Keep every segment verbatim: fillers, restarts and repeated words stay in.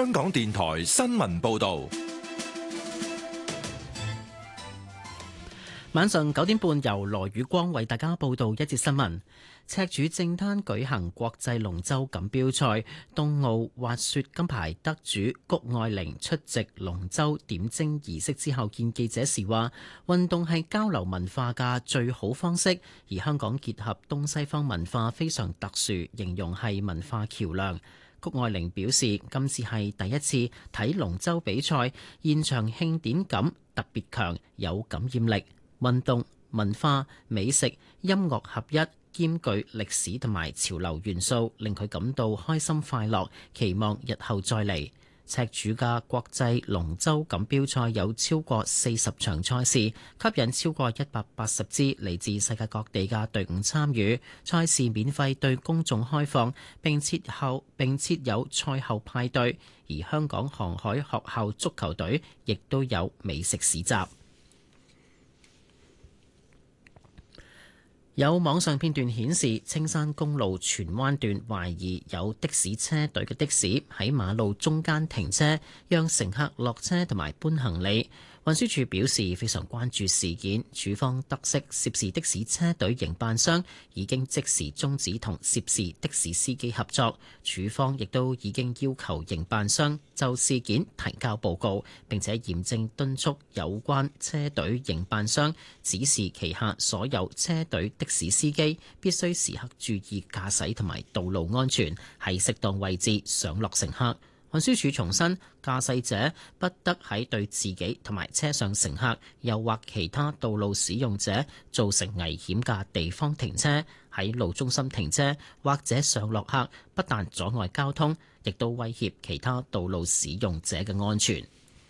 香港電台新聞報道。 晚上九點半，由羅宇光為大家報道一節新聞。赤柱正灘舉行國際龍舟錦標賽，東奧滑雪金牌得主谷愛凌出席龍舟點睛儀式之後見記者時話，運動係交流文化嘅最好方式，而香港結合東西方文化非常特殊，形容係文化橋樑。谷愛凌表示，今次係第一次睇龍舟比賽，現場慶典感特別強，有感染力。運動、文化、美食、音樂合一，兼具歷史同埋潮流元素，令佢感到開心快樂，期望日後再嚟。赤柱嘅國際龍舟錦標賽有超過四十場賽事，吸引超過一百八十支嚟自世界各地嘅隊伍參與。賽事免費對公眾開放，並設後並設有賽後派對。而香港航海學校足球隊亦都有美食市集。有網上片段顯示，青山公路荃灣段懷疑有的士車隊嘅的，的士喺馬路中間停車，讓乘客落車同埋搬行李。運輸署表示非常關注事件，署方得悉涉事的士車隊營辦商已經即時終止同涉事的士司機合作，署方亦都已經要求營辦商就事件提交報告，並且嚴正敦促有關車隊營辦商指示旗下所有車隊的士司機必須時刻注意駕駛同埋道路安全，喺適當位置上落乘客。運輸署重申，駕駛者不得喺對自己同埋車上乘客，又或其他道路使用者造成危險嘅地方停車。喺路中心停車或者上落客，不但阻礙交通，亦都威脅其他道路使用者嘅安全。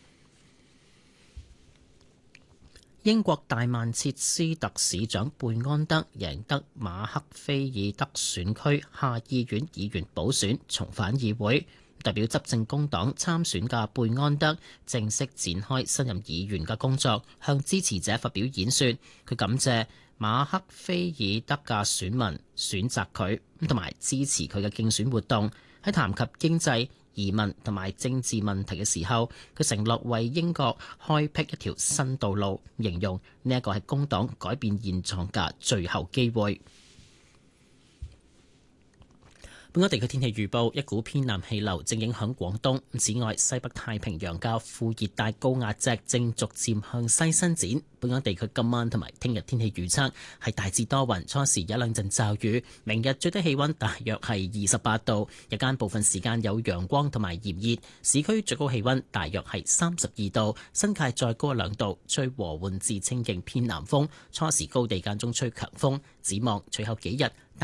英國大曼徹斯特市長貝安德贏得馬克菲爾德選區下議院議員補選，重返議會。代表執政工黨參選嘅貝安德正式展開新任議員嘅工作，向支持者發表演說。佢感謝馬克菲爾德嘅選民選擇佢，同埋支持佢嘅競選活動。喺談及經濟、移民同埋政治問題嘅時候，佢承諾為英國開闢一條新道路，形容呢一個係工黨改變現狀嘅最後機會。本港地區天氣預報，一股偏南氣流正影響廣東。此外，西北太平洋嘅副熱帶高壓脊正逐漸向西伸展。本港地區今晚同埋聽日天氣預測係大致多雲，初時有兩陣驟雨。明日最低氣溫大約係二十八度，日間部分時間有陽光同埋炎熱。市區最高氣溫大約係三十二度，新界再高兩度。吹和緩至清勁偏南風，初時高地間中吹強風。展望隨後幾日。